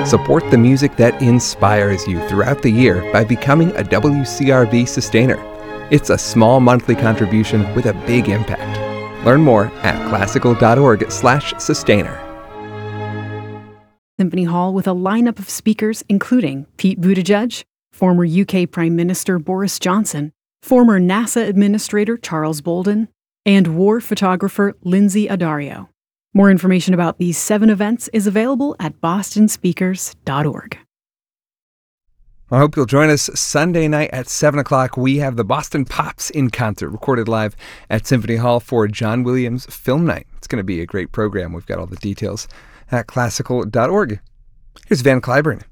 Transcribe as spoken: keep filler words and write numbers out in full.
Support the music that inspires you throughout the year by becoming a W C R V sustainer. It's a small monthly contribution with a big impact. Learn more at classical.org slash sustainer. Symphony Hall with a lineup of speakers including Pete Buttigieg, former U K Prime Minister Boris Johnson, former NASA Administrator Charles Bolden, and war photographer Lindsay Addario. More information about these seven events is available at boston speakers dot org. I hope you'll join us Sunday night at seven o'clock. We have the Boston Pops in concert, recorded live at Symphony Hall for John Williams Film Night. It's going to be a great program. We've got all the details at classical dot org. Here's Van Cliburn.